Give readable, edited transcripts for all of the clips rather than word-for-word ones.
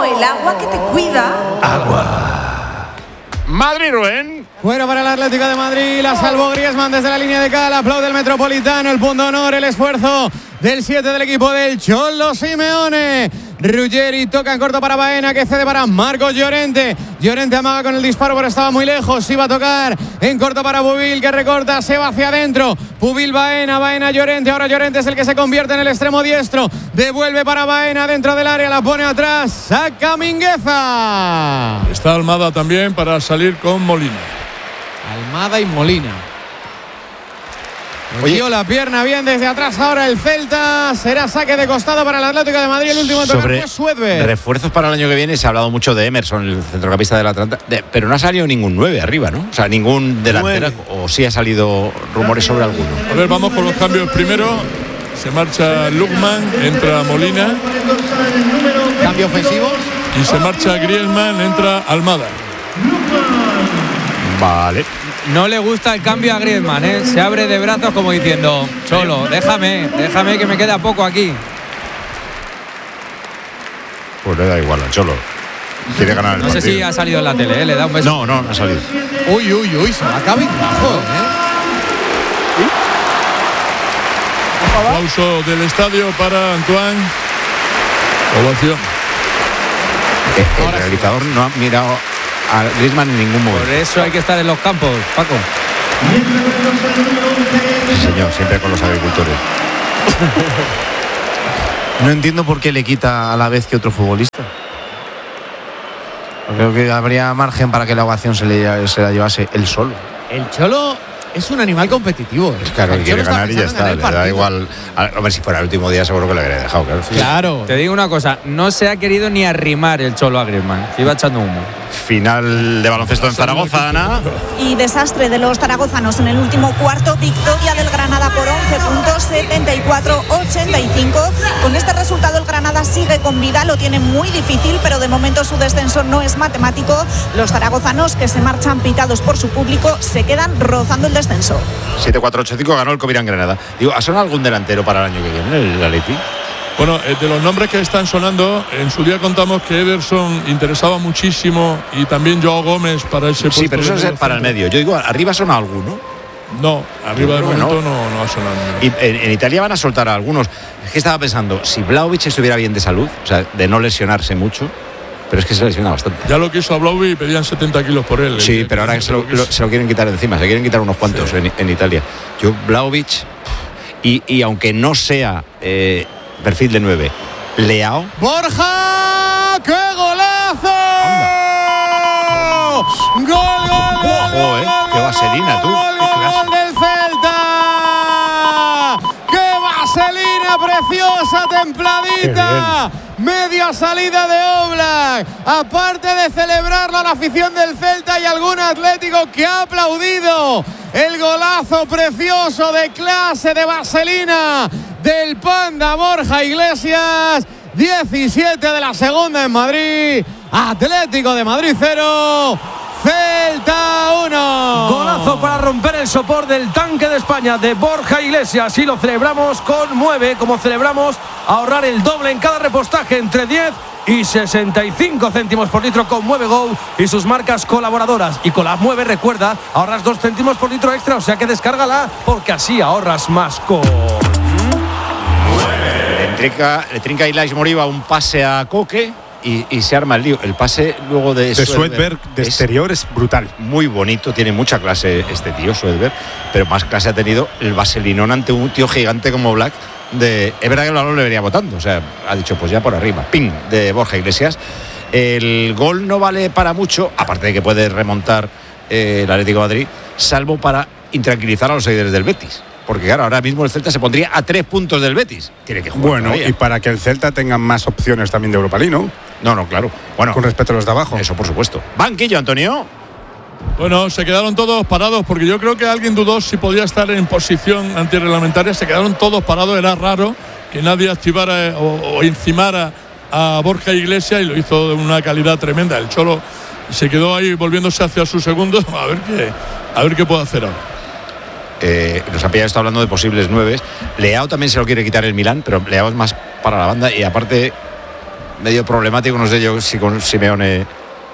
como el agua que te cuida. Agua. Madrid-Rubén. Bueno, para el Atlético de Madrid, la salvó Griezmann desde la línea de cal, aplaude el Metropolitano, el punto honor, el esfuerzo del 7 del equipo del Cholo Simeone. Ruggeri toca en corto para Baena, que cede para Marcos Llorente. Llorente amaga con el disparo, pero estaba muy lejos. Iba a tocar en corto para Pubil, que recorta, se va hacia adentro. Pubil, Baena, Baena, Llorente. Ahora Llorente es el que se convierte en el extremo diestro. Devuelve para Baena dentro del área, la pone atrás. Saca Mingueza. Está Almada también para salir con Molina. Almada y Molina. Oye, la pierna bien desde atrás ahora el Celta. Será saque de costado para el Atlético de Madrid. El último en tocar fue Suedberg. Refuerzos para el año que viene. Se ha hablado mucho de Emerson, el centrocampista del Atlanta, pero no ha salido ningún 9 arriba, ¿no? O sea, ningún delantero. O sí ha salido rumores sobre alguno. A ver, vamos con los cambios primero. Se marcha Lukman, entra Molina. Cambio ofensivo. Y se marcha Griezmann, entra Almada. Vale. No le gusta el cambio a Griezmann, ¿eh? Se abre de brazos como diciendo: Cholo, déjame que me queda poco aquí. Pues le da igual al Cholo. Quiere ganar el partido. No sé si ha salido en la tele, ¿eh? Le da un beso. No ha salido. Uy, se va a caber bajo, Aplauso del estadio para Antoine. Ovación. El realizador no ha mirado a Griezmann en ningún momento. Por eso hay que estar en los campos, Paco. Sí, señor, siempre con los agricultores. No entiendo por qué le quita a la vez que otro futbolista. Creo que habría margen para que la ovación se la llevase él solo. El Cholo es un animal competitivo. Claro, que quiere ganar y ya está. Le da igual. A ver, si fuera el último día seguro que le habría dejado. Claro. Te digo una cosa, no se ha querido ni arrimar el Cholo a Griezmann. Se iba echando humo. Final de baloncesto en Zaragoza, Ana. Y desastre de los zaragozanos en el último cuarto. Victoria del Granada por 11 puntos, 74-85. Con este resultado el Granada sigue con vida, lo tiene muy difícil, pero de momento su descenso no es matemático. Los zaragozanos, que se marchan pitados por su público, se quedan rozando el descenso. 7-4-8-5 ganó el Covirán Granada. Digo, ¿ha sonado algún delantero para el año que viene, el Atleti? Bueno, de los nombres que están sonando, en su día contamos que Ederson interesaba muchísimo y también Joao Gómez para ese puesto. Sí, pero eso es para el medio. Yo digo, ¿arriba suena alguno? No, arriba de momento no ha sonado. Y en Italia van a soltar a algunos. Es que estaba pensando, si Vlahovic estuviera bien de salud, o sea, de no lesionarse mucho, pero es que se lesiona bastante. Ya lo quiso a Vlahovic y pedían 70 kilos por él. Sí, pero ahora se lo quieren quitar de encima, se quieren quitar unos cuantos en Italia. Yo, Vlahovic, y aunque no sea perfil de 9, Leao. ¡Borja! ¡Qué golazo! ¡Gol! ¡Qué vaselina, tú! ¡Gol del Celta! ¡Qué vaselina preciosa, templadita! Media salida de Oblak. Aparte de celebrarlo a la afición del Celta y algún atlético que ha aplaudido el golazo precioso de clase de vaselina del Panda Borja Iglesias. 17 de la segunda en Madrid. Atlético de Madrid 0, Celta 1. Golazo para romper el sopor del tanque de España de Borja Iglesias. Y lo celebramos con 9, como celebramos ahorrar el doble en cada repostaje, entre 10 y 65 céntimos por litro con Mueve Go y sus marcas colaboradoras. Y con la Mueve, recuerda, ahorras 2 céntimos por litro extra, o sea que descárgala porque así ahorras más con... Le trinca Ilaix Moriba un pase a Coque y se arma el lío. El pase luego de Suedberg de exterior es brutal. Muy bonito, tiene mucha clase este tío, Suedberg, pero más clase ha tenido el vaselinón ante un tío gigante como Black. Es verdad que el balón le venía botando, o sea, ha dicho pues ya por arriba, ping, de Borja Iglesias. El gol no vale para mucho, aparte de que puede remontar el Atlético de Madrid, salvo para intranquilizar a los seguidores del Betis. Porque claro, ahora mismo el Celta se pondría a 3 puntos del Betis. Tiene que jugar. Bueno, todavía. Y para que el Celta tenga más opciones también de Europa League, ¿no? No, claro. Bueno, con respecto a los de abajo. Eso, por supuesto. Banquillo, Antonio. Bueno, se quedaron todos parados porque yo creo que alguien dudó si podía estar en posición antirreglamentaria. Se quedaron todos parados. Era raro que nadie activara o encimara a Borja Iglesias y lo hizo de una calidad tremenda. El Cholo se quedó ahí volviéndose hacia su segundo. A ver qué puede hacer ahora. Nos ha pillado, está hablando de posibles 9. Leao también se lo quiere quitar el Milán, pero Leao es más para la banda y aparte medio problemático. No sé yo si con Simeone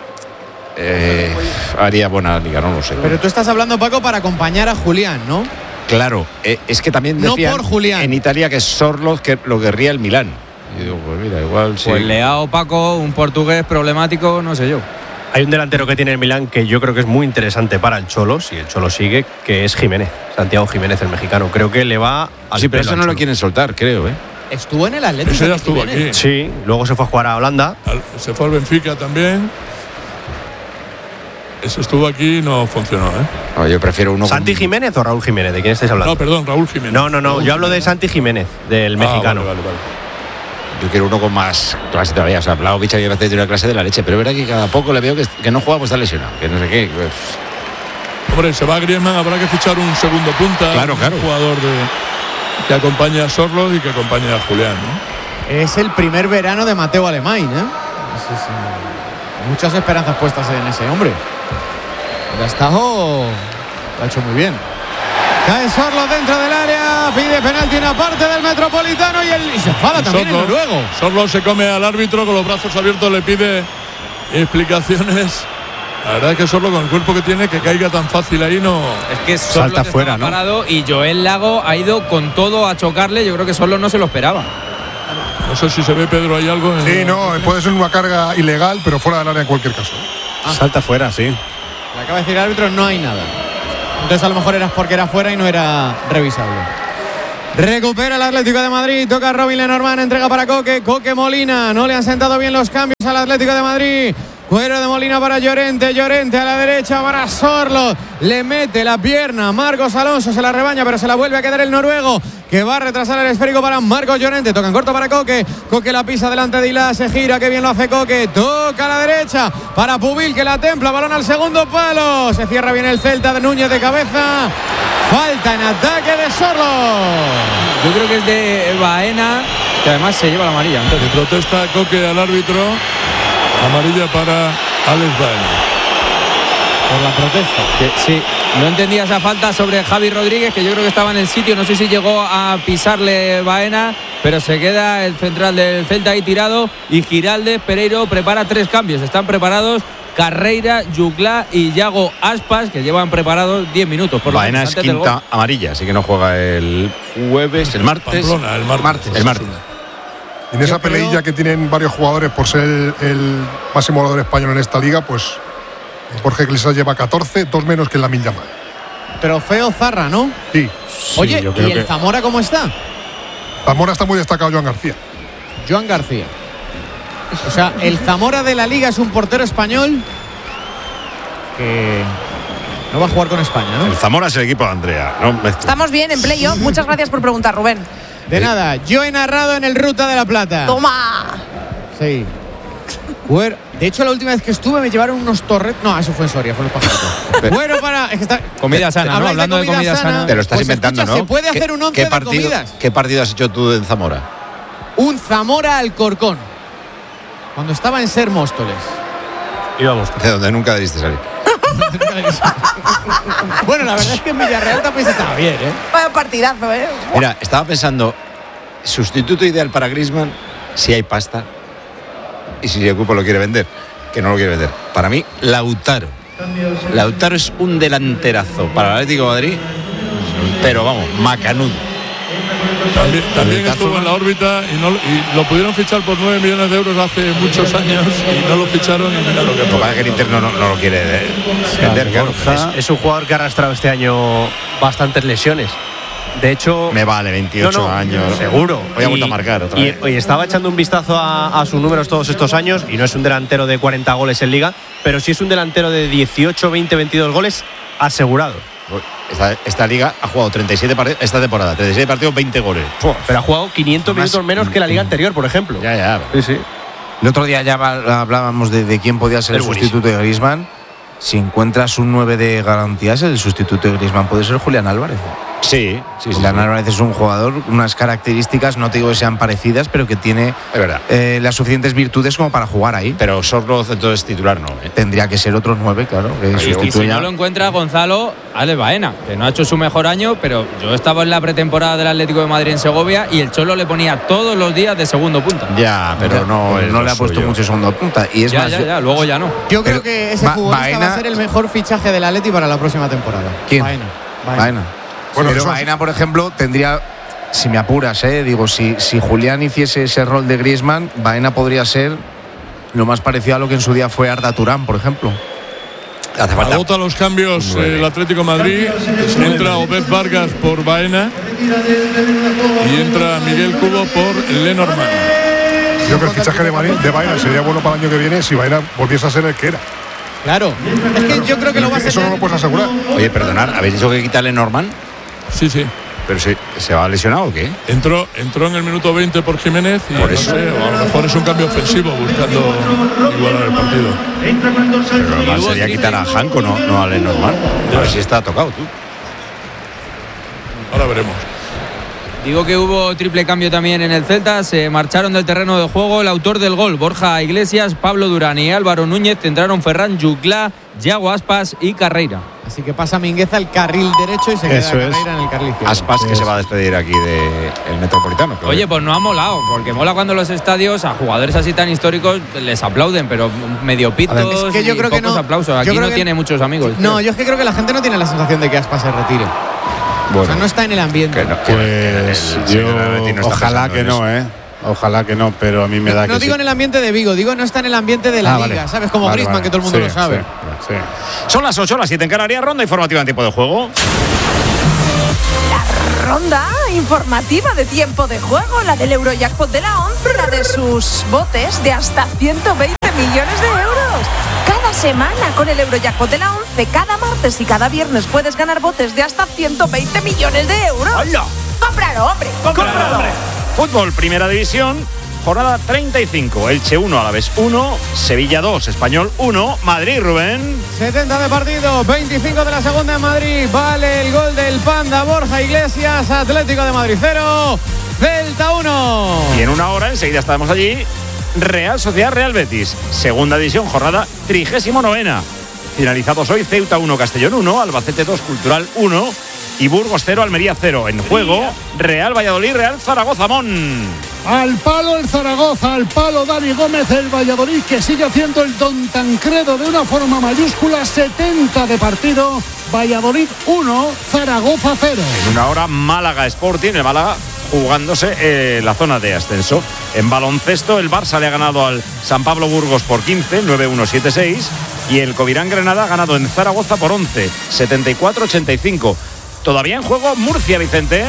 haría buena liga, no lo sé. Pero tú estás hablando, Paco, para acompañar a Julián, ¿no? Claro, es que también decían no por Julián. En Italia que Sorloth que lo querría el Milán. Y digo, pues mira, igual sí. Pues Leao, Paco, un portugués problemático, no sé yo. Hay un delantero que tiene el Milán que yo creo que es muy interesante para el Cholo, si el Cholo sigue, que es Jiménez, Santiago Jiménez, el mexicano. Creo que le va al Sí, pero eso no Cholo. lo quieren soltar, creo, ¿eh? Estuvo en el Atlético. Ese ya estuvo aquí. Sí, luego se fue a jugar a Holanda. Se fue al Benfica también. Ese estuvo aquí y no funcionó, ¿eh? No, yo prefiero uno ¿Santi Jiménez o Raúl Jiménez? ¿De quién estáis hablando? No, perdón, Raúl Jiménez. No, yo hablo de Santi Jiménez, del mexicano. Vale. Yo quiero uno con más clase todavía. O sea, Vlahovic a veces tiene una clase de la leche, pero es verdad que cada poco le veo que no juega, pues está lesionado, que no sé qué. Pues. Hombre, se va Griezmann, habrá que fichar un segundo punta. Claro. Un jugador que acompañe a Sorloth y que acompañe a Julián, ¿no? Es el primer verano de Mateo Alemán, ¿eh? Muchas esperanzas puestas en ese hombre. El Astajo lo ha hecho muy bien. Cae Sorloth dentro del área, pide penalti en una parte del Metropolitano y se enfada también el noruego. Sorloth se come al árbitro con los brazos abiertos, le pide explicaciones. La verdad es que Sorloth, con el cuerpo que tiene, que caiga tan fácil ahí, no. Es que Sorloth Salta fuera, estaba ¿no? parado y Joel Lago ha ido con todo a chocarle. Yo creo que Sorloth no se lo esperaba. No sé si se ve, Pedro, hay algo. Sí, no, puede ser una carga ilegal, pero fuera del área en cualquier caso. Salta fuera, sí. Le acaba de decir el árbitro, no hay nada. Entonces a lo mejor era porque era fuera y no era revisable. Recupera el Atlético de Madrid, toca Robin Lenormand, entrega para Coque Molina, no le han sentado bien los cambios al Atlético de Madrid. Cuero de Molina para Llorente a la derecha para Sorloth, le mete la pierna, Marcos Alonso se la rebaña pero se la vuelve a quedar el noruego, que va a retrasar el esférico para Marcos Llorente, toca en corto para Coque la pisa delante de Ilá, se gira, que bien lo hace Coque, toca a la derecha para Pubil, que la templa, balón al segundo palo, se cierra bien el Celta de Núñez de cabeza, falta en ataque de Sorloth. Yo creo que es de Baena, que además se lleva la amarilla. Le protesta Coque al árbitro. Amarilla para Alex Baena. Por la protesta. Sí, no entendía esa falta sobre Javi Rodríguez, que yo creo que estaba en el sitio. No sé si llegó a pisarle Baena, pero se queda el central del Celta ahí tirado. Y Giraldez Pereiro prepara 3 cambios. Están preparados Carreira, Yuclá y Yago Aspas, que llevan preparados 10 minutos. Por Baena es quinta amarilla, así que no juega el jueves, el martes. Pamplona, el martes. En esa peleilla que tienen varios jugadores por ser el máximo goleador español en esta liga, pues Borja Iglesias lleva 14, 2 menos que Lamine Yamal. Trofeo Zarra, ¿no? Sí. Oye, yo ¿y creo el que Zamora cómo está? Zamora está muy destacado, Joan García. Joan García. O sea, el Zamora de la Liga es un portero español que no va a jugar con España, ¿no? El Zamora es el equipo de Andrea. ¿No? Estamos bien en playoff. Muchas gracias por preguntar, Rubén. De nada, yo he narrado en el Ruta de la Plata. ¡Toma! Sí. De hecho, la última vez que estuve me llevaron unos torretos. No, eso fue en Soria, fue en los pajaritos. Bueno, para. Es que está, comida sana, ¿no? habláis Hablando de comida sana. Te lo estás pues inventando, escucha, ¿no? Se puede hacer un 11 de comidas. ¿Qué partido has hecho tú en Zamora? Un Zamora Alcorcón. Cuando estaba en Ser Móstoles. Íbamos. De donde nunca debiste salir. Bueno, la verdad es que en Villarreal también estaba bien, ¿eh? Vaya partidazo, ¿eh? Mira, estaba pensando, sustituto ideal para Griezmann, si hay pasta y si el equipo lo quiere vender, que no lo quiere vender. Para mí, Lautaro. Lautaro es un delanterazo para el Atlético de Madrid, pero vamos, macanudo. También estuvo en la órbita y lo pudieron fichar por 9 millones de euros hace muchos años y no lo ficharon y mira lo que Lo que pasa es que el Inter no lo quiere vender, claro. Es un jugador que ha arrastrado este año bastantes lesiones. De hecho, Me vale, 28 años. Seguro. Hoy ha vuelto a marcar otra vez. Y estaba echando un vistazo a sus números todos estos años y no es un delantero de 40 goles en Liga, pero sí es un delantero de 18, 20, 22 goles asegurados. Esta liga ha jugado 37 partidos esta temporada, 37 partidos, 20 goles. Pero ha jugado 500 minutos menos que la liga anterior, por ejemplo. Ya. Sí, sí. El otro día ya hablábamos de quién podía ser el sustituto de Griezmann. Si encuentras un 9 de garantías, el sustituto de Griezmann puede ser Julián Álvarez. Sí. Julián Álvarez es un jugador, unas características, no te digo que sean parecidas, pero que tiene las suficientes virtudes como para jugar ahí. Pero Sorloz entonces titular no. Tendría que ser otro 9, claro. Que y si no lo encuentra Gonzalo, Alex Baena, que no ha hecho su mejor año, pero yo estaba en la pretemporada del Atlético de Madrid en Segovia y el Cholo le ponía todos los días de segundo punta. Ya, pero no le ha puesto mucho segundo punta. Y es ya, más, ya, luego ya no. Yo creo que ese futbolista va a ser el mejor fichaje del Atleti para la próxima temporada. ¿Quién? Baena. Bueno, pero Baena, por ejemplo, tendría, si me apuras, digo, si Julián hiciese ese rol de Griezmann, Baena podría ser lo más parecido a lo que en su día fue Arda Turán, por ejemplo. Agota los cambios el Atlético de Madrid. Entra Obed Vargas por Baena y entra Miguel Cubo por Lenormand. Yo creo que el fichaje de Baena sería bueno para el año que viene si Baena volviese a ser el que era. Claro, es que yo creo que lo va a ser. Eso no lo puedes asegurar. Oye, perdonad, ¿habéis dicho que quita Lenormand? Sí. ¿Pero se va lesionado o qué? Entró en el minuto 20 por Jiménez y por eso. No sé, a lo mejor es un cambio ofensivo buscando igualar el partido. Pero lo normal sería quitar a Janko, no a Lenormand. A ver si está tocado tú. Ahora veremos. Digo que hubo triple cambio también en el Celta. Se marcharon del terreno de juego el autor del gol, Borja Iglesias, Pablo Durán y Álvaro Núñez. Entraron Ferran Juclá, Yago Aspas y Carreira. Así que pasa Mingueza al carril derecho y se queda Carreira en el carril izquierdo. Aspas que se va a despedir aquí del Metropolitano. Claro. Oye, pues no ha molado, porque mola cuando los estadios a jugadores así tan históricos les aplauden, pero medio pitos. Es que yo creo que no. Aplausos. Aquí no tiene muchos amigos. No, yo es que creo que la gente no tiene la sensación de que Aspas se retire. Bueno, o sea, no está en el ambiente. Ojalá que no, Ojalá que no, pero a mí me da que no digo en el ambiente de Vigo, digo no está en el ambiente de la liga, ¿sabes? Como Griezmann, que todo el mundo lo sabe. Sí. Son las 8, las 7 en Canarias, ronda informativa en tiempo de juego. La ronda informativa de tiempo de juego, la del Eurojackpot de la 11, la de sus botes de hasta 120 millones de euros. Cada semana con el Eurojackpot de la 11, cada martes y cada viernes puedes ganar botes de hasta 120 millones de euros. ¡Hola! ¡Cómpralo, hombre! ¡Cómpralo! Fútbol, primera división, jornada 35. Elche 1, Alavés 1, Sevilla 2, Español 1, Madrid, Rubén. 70 de partido, 25 de la segunda en Madrid. Vale el gol del Panda, Borja Iglesias. Atlético de Madrid 0, Celta 1. Y en una hora, enseguida estamos allí. Real Sociedad, Real Betis. Segunda división, jornada 39. Finalizados hoy, Ceuta 1, Castellón 1, Albacete 2, Cultural 1 y Burgos 0, Almería 0. En juego, Real Valladolid, Real Zaragoza, Mon. Al palo el Zaragoza, al palo Dani Gómez, el Valladolid, que sigue haciendo el Don Tancredo de una forma mayúscula. 70 de partido, Valladolid 1, Zaragoza 0. En una hora, Málaga Sporting, el Málaga jugándose la zona de ascenso. En baloncesto, el Barça le ha ganado al San Pablo Burgos por 15, 9-1-7-6. Y el Covirán Granada ha ganado en Zaragoza por 11, 74-85. Todavía en juego Murcia, Vicente.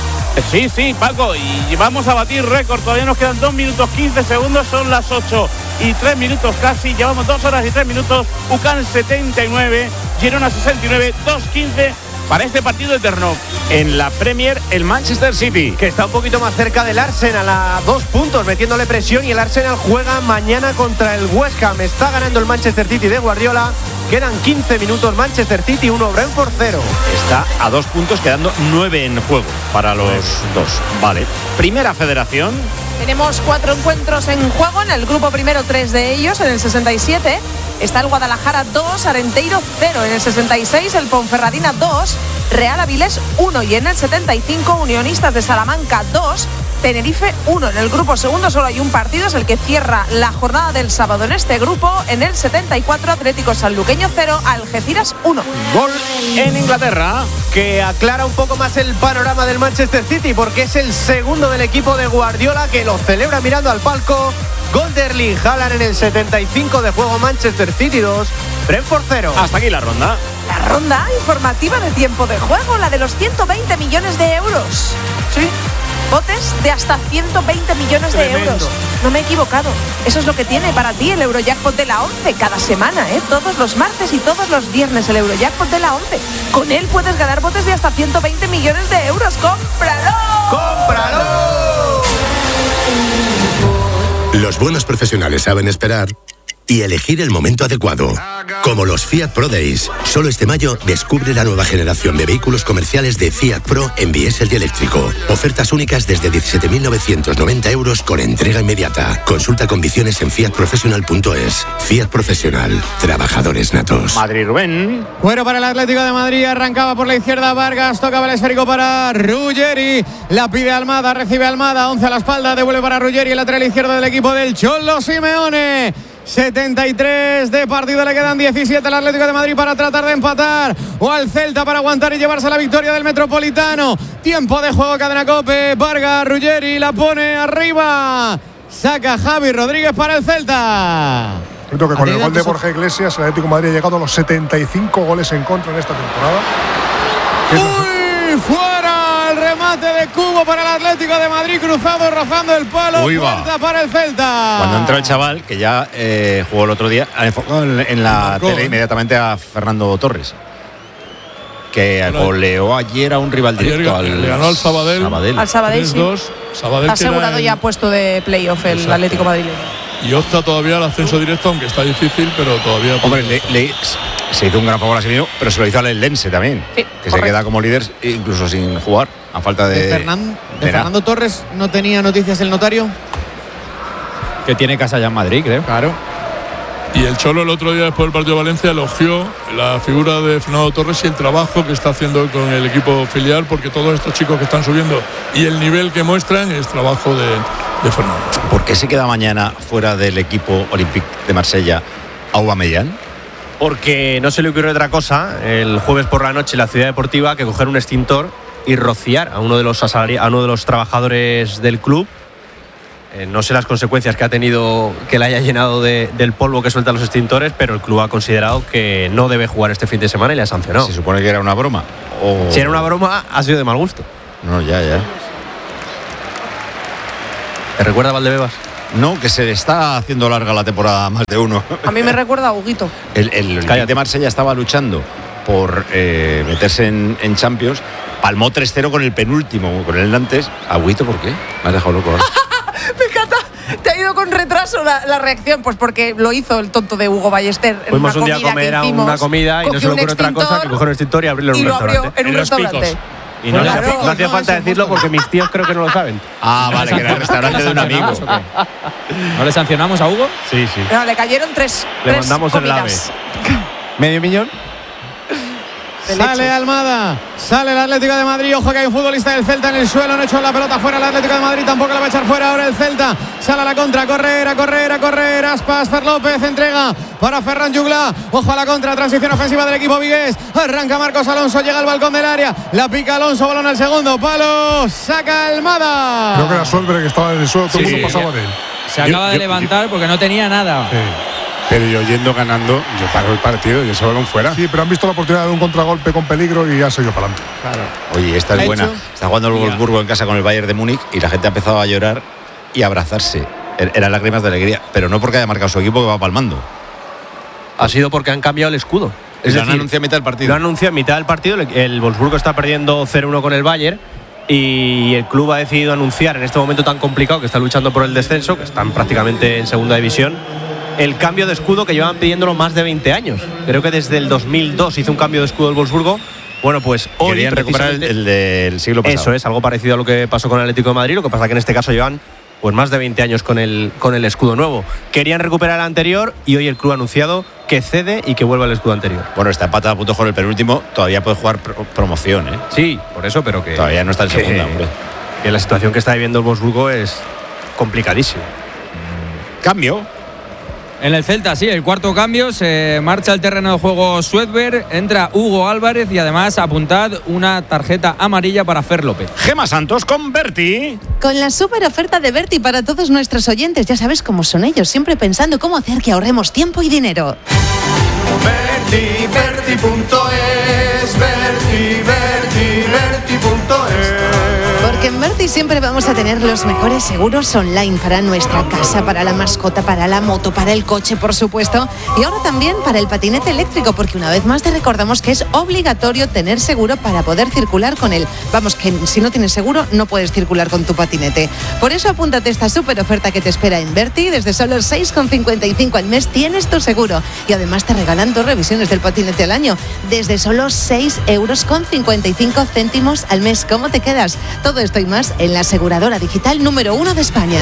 Sí, Paco, y vamos a batir récord. Todavía nos quedan 2 minutos 15 segundos, son las 8 y 3 minutos casi. Llevamos 2 horas y 3 minutos. UCAN 79, Girona 69, 2-15 para este partido eterno. En la Premier, el Manchester City, que está un poquito más cerca del Arsenal, a 2 puntos, metiéndole presión, y el Arsenal juega mañana contra el West Ham. Está ganando el Manchester City de Guardiola. Quedan 15 minutos, Manchester City 1, Brentford 0. Está a 2 puntos, quedando 9 en juego para los dos. Vale. Primera Federación. Tenemos 4 encuentros en juego. En el grupo primero, 3 de ellos. En el 67 está el Guadalajara 2, Arenteiro 0. En el 66 el Ponferradina 2, Real Avilés 1. Y en el 75 Unionistas de Salamanca 2, Tenerife 1. En el grupo segundo solo hay un partido, es el que cierra la jornada del sábado en este grupo. En el 74 Atlético Sanluqueño 0, Algeciras 1. Gol en Inglaterra, que aclara un poco más el panorama del Manchester City, porque es el segundo del equipo de Guardiola, que lo celebra mirando al palco. Gol de Erling Haaland en el 75 de juego. Manchester City 2, Brentford 0. Hasta aquí la ronda. La ronda informativa de tiempo de juego, la de los 120 millones de euros. Sí. Botes de hasta 120 millones de euros. No me he equivocado. Eso es lo que tiene para ti el Eurojackpot de la 11 cada semana, todos los martes y todos los viernes el Eurojackpot de la 11. Con él puedes ganar botes de hasta 120 millones de euros. ¡Cómpralo! ¡Cómpralo! Los buenos profesionales saben esperar y elegir el momento adecuado. Como los Fiat Pro Days. Solo este mayo descubre la nueva generación de vehículos comerciales de Fiat Pro en diésel y eléctrico. Ofertas únicas desde 17.990 euros con entrega inmediata. Consulta condiciones en fiatprofessional.es. Fiat Profesional. Trabajadores natos. Madrid, Rubén. Cuero para el Atlético de Madrid. Arrancaba por la izquierda Vargas. Tocaba el esférico para Ruggeri. La pide Almada. Recibe Almada. 11 a la espalda. Devuelve para Ruggeri. El lateral izquierdo del equipo del Cholo Simeone. 73 de partido, le quedan 17 al Atlético de Madrid para tratar de empatar o al Celta para aguantar y llevarse la victoria del Metropolitano. Tiempo de juego, Cadena COPE. Vargas, Ruggeri la pone arriba, saca Javi Rodríguez para el Celta. Creo que con el gol de Borja Iglesias el Atlético de Madrid ha llegado a los 75 goles en contra en esta temporada. ¡Uy! ¡Fuera! El remate de Cubo para el Atlético de Madrid, cruzado, rozando el palo. Puerta para el Celta. Cuando entró el chaval, que ya jugó el otro día, ha enfocado en la tele inmediatamente a Fernando Torres, que goleó ayer a un rival directo. Le ganó al Sabadell. Al Sabadell, sí. Sabadell ha asegurado ya puesto de playoff el Exacto. Atlético madrileño. Y opta todavía al ascenso directo, aunque está difícil, pero todavía... Hombre, se hizo un gran favor a sí mismo, pero se lo hizo al Eldense también, sí, que correcto. Se queda como líder incluso sin jugar, a falta de Fernando Torres. ¿No tenía noticias el notario? Que tiene casa ya en Madrid, creo. Claro. Y el Cholo el otro día, después del partido de Valencia, elogió la figura de Fernando Torres y el trabajo que está haciendo con el equipo filial, porque todos estos chicos que están subiendo y el nivel que muestran es trabajo de Fernando. ¿Por qué se queda mañana fuera del equipo Olympique de Marsella Aubameyang? Porque no se le ocurrió otra cosa el jueves por la noche en la Ciudad Deportiva que coger un extintor y rociar a uno de los trabajadores del club. No sé las consecuencias que ha tenido que le haya llenado del polvo que sueltan los extintores, pero el club ha considerado que no debe jugar este fin de semana y le ha sancionado. ¿Se supone que era una broma? Si era una broma, ha sido de mal gusto. No, ya. ¿Te recuerda a Valdebebas? No, que se le está haciendo larga la temporada, más de uno. A mí me recuerda a Huguito. El Olympique de Marsella estaba luchando por meterse en Champions. Palmó 3-0 con el penúltimo, con el Nantes. Agüito, ¿por qué? Me has dejado loco ahora. Me encanta. Te ha ido con retraso la reacción, pues porque lo hizo el tonto de Hugo Ballester. Fuimos un día a comer a una comida y no se le ocurre otra cosa que coger un extintor y abrirlo en un restaurante. Abrió en un restaurante. Y no hacía falta decirlo porque mis tíos creo que no lo saben. Ah, vale, que era el restaurante de un amigo. ¿No le sancionamos a Hugo? Sí. No, le cayeron tres mandamos comidas. ¿Medio millón? Sale Almada, sale el Atlético de Madrid. Ojo que hay un futbolista del Celta en el suelo. No echó la pelota fuera el Atlético de Madrid. Tampoco la va a echar fuera ahora el Celta. Sale a la contra, a correr. Aspas, Fer López, entrega para Ferran Jugla. Ojo a la contra, transición ofensiva del equipo vigués. Arranca Marcos Alonso, llega al balcón del área. La pica Alonso, balón al segundo palo. Saca Almada. Creo que era Solberg que estaba en el suelo. Todo el mundo pasaba de él. Se acaba de levantar porque no tenía nada. Pero yo yendo ganando, yo paro el partido y ese balón fuera. Sí, pero han visto la oportunidad de un contragolpe con peligro y ya se dio para adelante. Claro. Oye, esta es buena. Está jugando el Wolfsburgo en casa con el Bayern de Múnich y la gente ha empezado a llorar y a abrazarse. Eran lágrimas de alegría, pero no porque haya marcado su equipo que va palmando. Ha sido porque han cambiado el escudo. Lo han anunciado a mitad del partido. Lo han anunciado a mitad del partido. El Wolfsburgo está perdiendo 0-1 con el Bayern. Y el club ha decidido anunciar en este momento tan complicado que está luchando por el descenso, que están prácticamente en segunda división, el cambio de escudo que llevan pidiéndolo más de 20 años. Creo que desde el 2002 hizo un cambio de escudo el Wolfsburgo. Bueno, pues hoy querían recuperar el del siglo pasado. Eso es, algo parecido a lo que pasó con el Atlético de Madrid. Lo que pasa que en este caso llevan pues más de 20 años con el escudo nuevo. Querían recuperar el anterior y hoy el club ha anunciado que cede y que vuelva al escudo anterior. Bueno, está empatado a puntos con el penúltimo. Todavía puede jugar promoción, ¿eh? Sí, por eso, pero que todavía no está en segunda, hombre. Que la situación que está viviendo el Wolfsburgo es complicadísima. Cambio. En el Celta, sí, el cuarto cambio. Se marcha al terreno de juego Suedberg. Entra Hugo Álvarez y además apuntad una tarjeta amarilla para Fer López. Gema Santos con Berti. Con la súper oferta de Berti para todos nuestros oyentes. Ya sabes cómo son ellos, siempre pensando cómo hacer que ahorremos tiempo y dinero. Berti.es, Berti.es. Porque en Berti siempre vamos a tener los mejores seguros online para nuestra casa, para la mascota, para la moto, para el coche, por supuesto. Y ahora también para el patinete eléctrico, porque una vez más te recordamos que es obligatorio tener seguro para poder circular con él. Vamos, que si no tienes seguro no puedes circular con tu patinete. Por eso apúntate a esta súper oferta que te espera en Berti. Desde solo 6,55 al mes tienes tu seguro. Y además te regalan 2 revisiones del patinete al año. Desde solo 6,55 euros al mes. ¿Cómo te quedas? Todo esto y más en la aseguradora digital número 1 de España.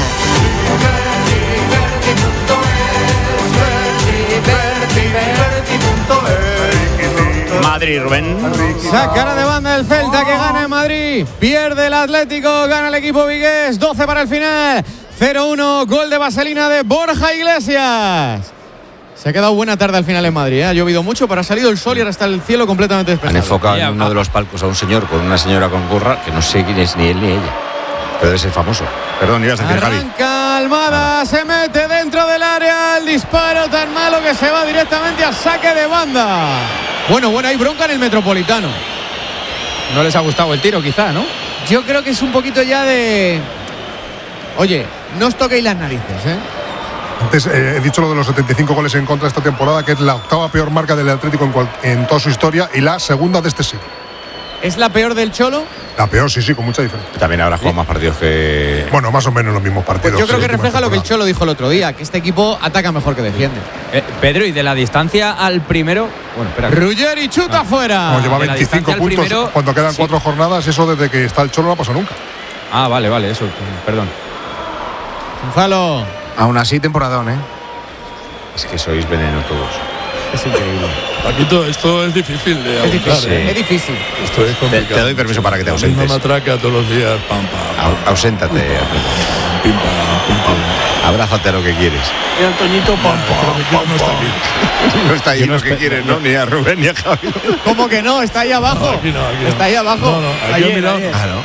Madrid, Rubén. Sacara de banda el Celta, que gana en Madrid. Pierde el Atlético, gana el equipo vigués. 12 para el final. 0-1, gol de vaselina de Borja Iglesias. Se ha quedado buena tarde al final en Madrid, ¿eh? Ha llovido mucho, pero ha salido el sol y ahora está el cielo completamente despejado. Han enfocado en uno de los palcos a un señor con una señora con gorra, que no sé quién es ni él ni ella. Pero es el famoso. Perdón, ibas a decir, Javi. Arranca Almada, se mete dentro del área. El disparo tan malo que se va directamente a saque de banda. Bueno, hay bronca en el Metropolitano. No les ha gustado el tiro, quizá, ¿no? Yo creo que es un poquito ya de... Oye, no os toquéis las narices, ¿eh? Antes he dicho lo de los 75 goles en contra esta temporada, que es la 8ª peor marca del Atlético en toda su historia y la 2ª de este siglo. ¿Es la peor del Cholo? La peor, sí, con mucha diferencia. También habrá jugado más partidos que... Bueno, más o menos los mismos partidos. Pues yo creo que refleja lo que el Cholo dijo el otro día, que este equipo ataca mejor que defiende. Pedro, y de la distancia al primero... Bueno, espera. Ruggeri chuta fuera. No, lleva 25 puntos primero, cuando quedan 4 jornadas. Eso desde que está el Cholo no ha pasado nunca. Ah, vale, eso, perdón. Gonzalo. Aún así, temporadón, ¿eh? Es que sois veneno todos. Es increíble. Paquito, esto es difícil de aguantar, Es difícil. Esto es complicado. Te doy permiso para que te ausentes. La misma matraca todos los días. Pam. Auséntate. Pim, pam. Abrázate a lo que quieres. Y Antoñito, pam. No está aquí. No está ahí lo que quieres, ¿no? Ni a Rubén ni a Javi. ¿Cómo que no? Está ahí abajo. No, aquí no. Está ahí abajo. No, aquí he mirado.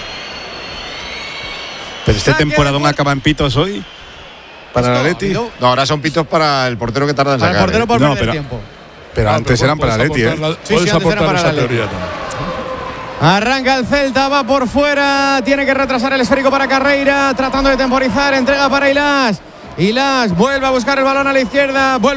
Pero este temporadón acaba en pitos hoy. ¿Para el Atleti? No, ahora son pitos para el portero que tarda en sacar. Para el portero por perder tiempo. Pero antes eran para el Atleti, ¿eh? Puedes aportar esa teoría también. Arranca el Celta, va por fuera. Tiene que retrasar el esférico para Carreira. Tratando de temporizar. Entrega para Ilás. Ilás vuelve a buscar el balón a la izquierda.